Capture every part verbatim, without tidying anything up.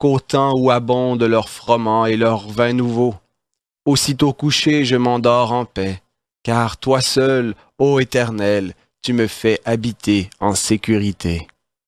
qu'au temps où abondent leurs froment et leurs vins nouveaux. Aussitôt couché, je m'endors en paix, car toi seul, ô Éternel, tu me fais habiter en sécurité.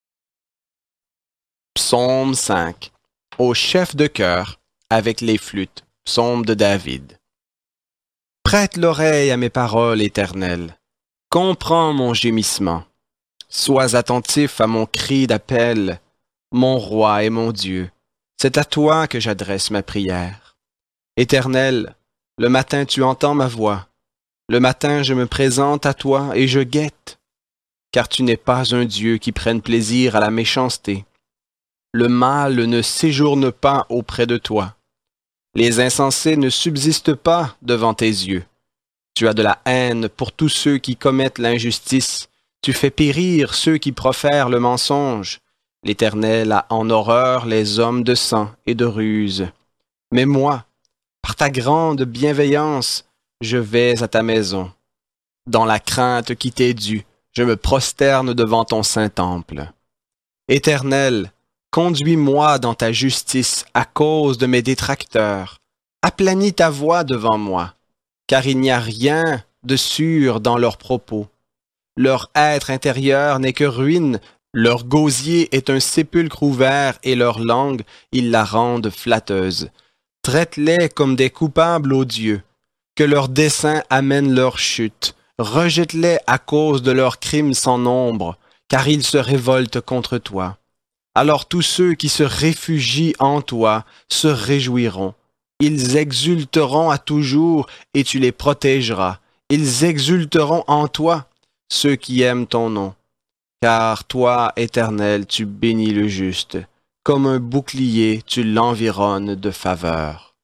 Psaume cinq. Au chef de chœur, avec les flûtes. Psaume de David. Prête l'oreille à mes paroles, Éternel. Comprends mon gémissement. Sois attentif à mon cri d'appel, mon roi et mon Dieu. C'est à toi que j'adresse ma prière. Éternel, le matin tu entends ma voix. Le matin je me présente à toi et je guette. Car tu n'es pas un Dieu qui prenne plaisir à la méchanceté. Le mal ne séjourne pas auprès de toi. Les insensés ne subsistent pas devant tes yeux. Tu as de la haine pour tous ceux qui commettent l'injustice. Tu fais périr ceux qui profèrent le mensonge. L'Éternel a en horreur les hommes de sang et de ruse. Mais moi, par ta grande bienveillance, je vais à ta maison. Dans la crainte qui t'est due, je me prosterne devant ton saint temple. Éternel, conduis-moi dans ta justice à cause de mes détracteurs. Aplanis ta voix devant moi, car il n'y a rien de sûr dans leurs propos. Leur être intérieur n'est que ruine, leur gosier est un sépulcre ouvert et leur langue, ils la rendent flatteuse. Traite-les comme des coupables ô Dieu, que leurs desseins amènent leur chute. Rejette-les à cause de leurs crimes sans nombre, car ils se révoltent contre toi. Alors tous ceux qui se réfugient en toi se réjouiront. Ils exulteront à toujours et tu les protégeras. Ils exulteront en toi, ceux qui aiment ton nom. Car toi, Éternel, tu bénis le juste. Comme un bouclier, tu l'environnes de faveur.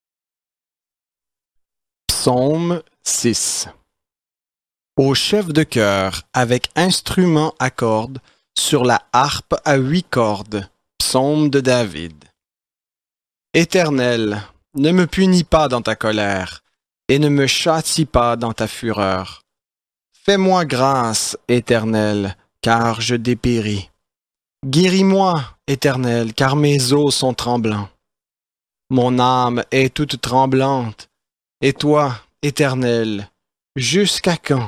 Psaume six. Au chef de chœur, avec instrument à cordes, sur la harpe à huit cordes. Psaume de David. Éternel, ne me punis pas dans ta colère, et ne me châtie pas dans ta fureur. Fais-moi grâce, Éternel, car je dépéris. Guéris-moi, Éternel, car mes os sont tremblants. Mon âme est toute tremblante, et toi, Éternel, jusqu'à quand?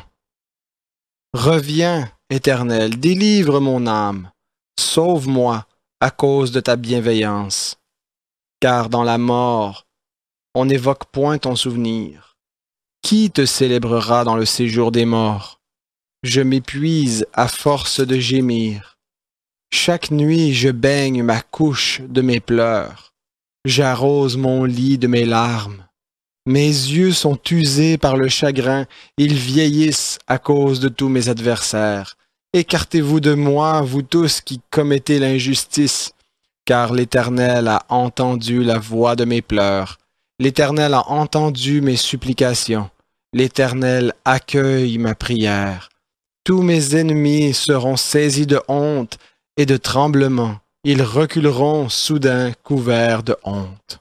Reviens, Éternel, délivre mon âme, sauve-moi à cause de ta bienveillance. Car dans la mort, on n'évoque point ton souvenir. Qui te célébrera dans le séjour des morts? Je m'épuise à force de gémir. Chaque nuit, je baigne ma couche de mes pleurs. J'arrose mon lit de mes larmes. Mes yeux sont usés par le chagrin, ils vieillissent à cause de tous mes adversaires. Écartez-vous de moi, vous tous qui commettez l'injustice, car l'Éternel a entendu la voix de mes pleurs. L'Éternel a entendu mes supplications. L'Éternel accueille ma prière. Tous mes ennemis seront saisis de honte et de tremblement. Ils reculeront soudain couverts de honte.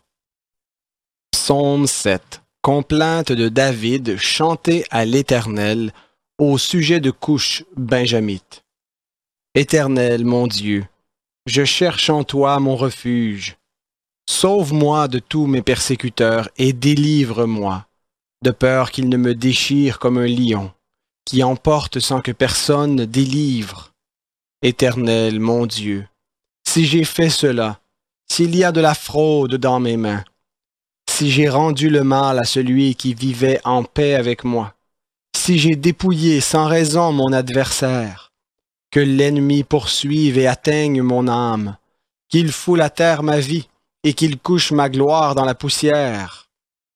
Psaume sept. Complainte de David chantée à l'Éternel au sujet de couches benjamites. Éternel, mon Dieu, je cherche en toi mon refuge. Sauve-moi de tous mes persécuteurs et délivre-moi, de peur qu'ils ne me déchirent comme un lion, qui emporte sans que personne délivre. Éternel, mon Dieu, si j'ai fait cela, s'il y a de la fraude dans mes mains, si j'ai rendu le mal à celui qui vivait en paix avec moi, si j'ai dépouillé sans raison mon adversaire, que l'ennemi poursuive et atteigne mon âme, qu'il foule à terre ma vie et qu'il couche ma gloire dans la poussière.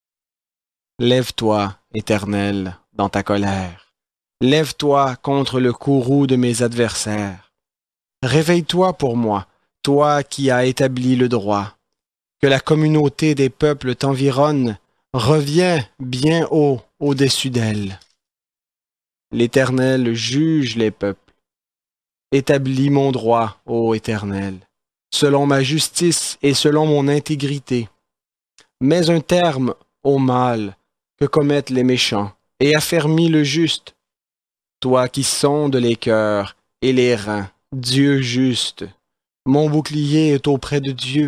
Lève-toi, Éternel, dans ta colère. Lève-toi contre le courroux de mes adversaires. Réveille-toi pour moi, toi qui as établi le droit. Que la communauté des peuples t'environne, reviens bien haut au-dessus d'elle. L'Éternel juge les peuples. Établis mon droit, ô Éternel, selon ma justice et selon mon intégrité. Mets un terme au mal que commettent les méchants et affermis le juste. Toi qui sondes les cœurs et les reins, Dieu juste, mon bouclier est auprès de Dieu.